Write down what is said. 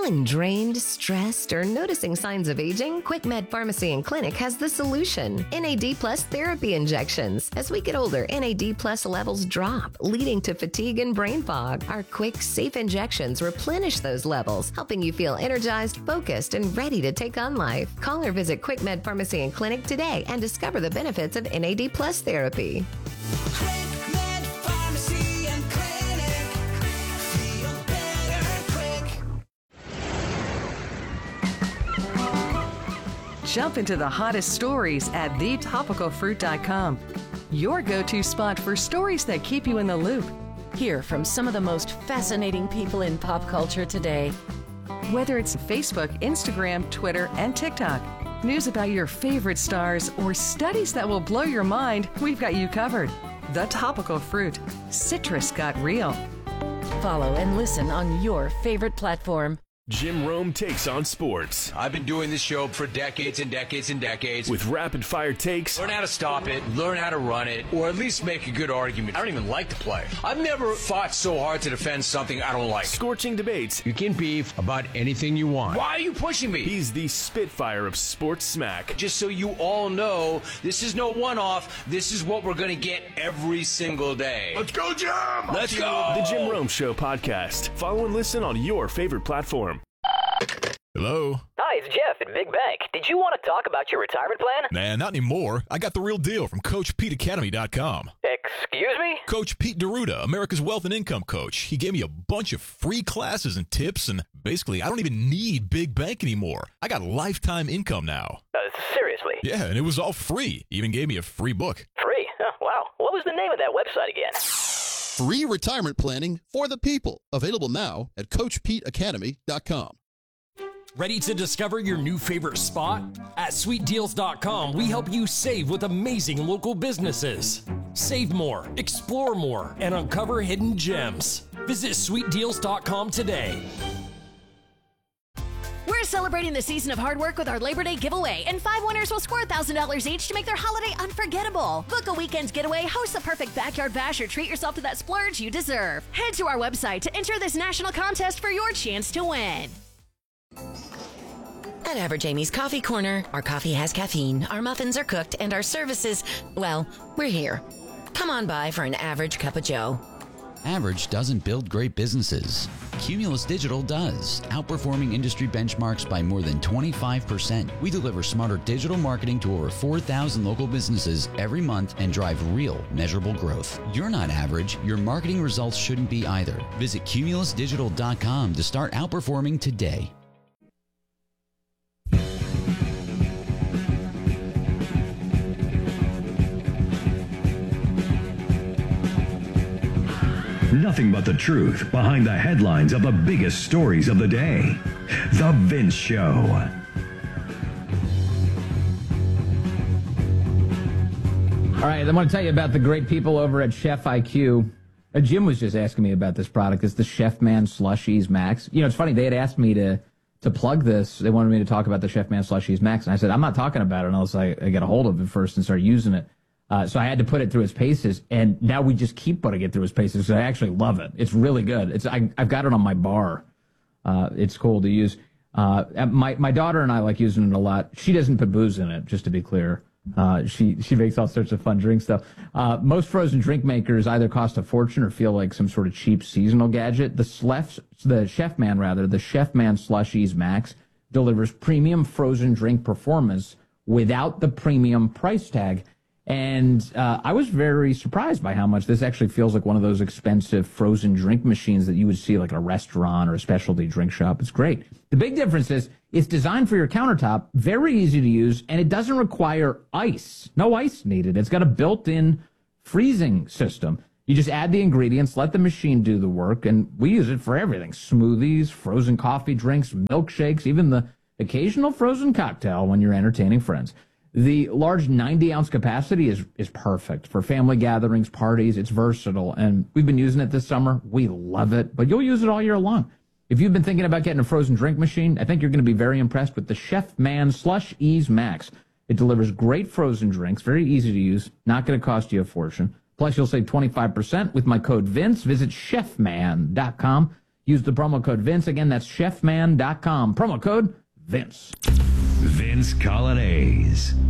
Feeling drained, stressed, or noticing signs of aging? QuickMed Pharmacy and Clinic has the solution. NAD Plus therapy injections. As we get older, NAD Plus levels drop, leading to fatigue and brain fog. Our quick, safe injections replenish those levels, helping you feel energized, focused, and ready to take on life. Call or visit QuickMed Pharmacy and Clinic today and discover the benefits of NAD Plus therapy. QuickMed Pharmacy and Clinic. Feel better quick. Jump into the hottest stories at thetopicalfruit.com. Your go-to spot for stories that keep you in the loop. Hear from some of the most fascinating people in pop culture today. Whether it's Facebook, Instagram, Twitter, and TikTok, news about your favorite stars, or studies that will blow your mind, we've got you covered. The Topical Fruit. Citrus got real. Follow and listen on your favorite platform. Jim Rome takes on sports. I've been doing this show for decades and decades and decades. With rapid-fire takes. Learn how to stop it, learn how to run it, or at least make a good argument. I don't even like the play. I've never fought so hard to defend something I don't like. Scorching debates. You can beef about anything you want. Why are you pushing me? He's the Spitfire of sports smack. Just so you all know, this is no one-off. This is what we're going to get every single day. Let's go, Jim! Let's go! The Jim Rome Show podcast. Follow and listen on your favorite platform. Hello? Hi, it's Jeff at Big Bank. Did you want to talk about your retirement plan? Nah, not anymore. I got the real deal from CoachPeteAcademy.com. Excuse me? Coach Pete D'Arruda, America's Wealth and Income Coach. He gave me a bunch of free classes and tips, and basically, I don't even need Big Bank anymore. I got lifetime income now. Seriously? Yeah, and it was all free. He even gave me a free book. Free? Oh, wow. What was the name of that website again? Free retirement planning for the people. Available now at CoachPeteAcademy.com. Ready to discover your new favorite spot? At SweetDeals.com, we help you save with amazing local businesses. Save more, explore more, and uncover hidden gems. Visit SweetDeals.com today. We're celebrating the season of hard work with our Labor Day giveaway, and 5 winners will score $1,000 each to make their holiday unforgettable. Book a weekend's getaway, host a perfect backyard bash, or treat yourself to that splurge you deserve. Head to our website to enter this national contest for your chance to win. At Average Amy's Coffee Corner, our coffee has caffeine, our muffins are cooked, and our services, well, we're here. Come on by for an average cup of joe. Average doesn't build great businesses. Cumulus Digital does, outperforming industry benchmarks by more than 25%. We deliver smarter digital marketing to over 4,000 local businesses every month and drive real, measurable growth. You're not average. Your marketing results shouldn't be either. Visit cumulusdigital.com to start outperforming today. Nothing but the truth behind the headlines of the biggest stories of the day. The Vince Show. All right, I want to tell you about the great people over at Chef IQ. Jim was just asking me about this product. It's the Chef Man Slushies Max. You know, it's funny. They had asked me to plug this. They wanted me to talk about the Chef Man Slushies Max. And I said, I'm not talking about it unless I get a hold of it first and start using it. So I had to put it through its paces, and now we just keep putting it through its paces because I actually love it. It's really good. I've got it on my bar. It's cool to use. My daughter and I like using it a lot. She doesn't put booze in it, just to be clear. She makes all sorts of fun drink stuff. Most frozen drink makers either cost a fortune or feel like some sort of cheap seasonal gadget. The Chef Man Slushies Max delivers premium frozen drink performance without the premium price tag. And I was very surprised by how much this actually feels like one of those expensive frozen drink machines that you would see like at a restaurant or a specialty drink shop. It's great. The big difference is it's designed for your countertop, very easy to use, and it doesn't require ice. No ice needed. It's got a built-in freezing system. You just add the ingredients, let the machine do the work, and we use it for everything. Smoothies, frozen coffee drinks, milkshakes, even the occasional frozen cocktail when you're entertaining friends. The large 90-ounce capacity is perfect for family gatherings, parties. It's versatile, and we've been using it this summer. We love it, but you'll use it all year long. If you've been thinking about getting a frozen drink machine, I think you're going to be very impressed with the Chef Man Slushies Max. It delivers great frozen drinks, very easy to use, not going to cost you a fortune. Plus, you'll save 25% with my code VINCE. Visit chefman.com. Use the promo code Vince. Again, that's chefman.com. Promo code Vince. Vince Colonnese.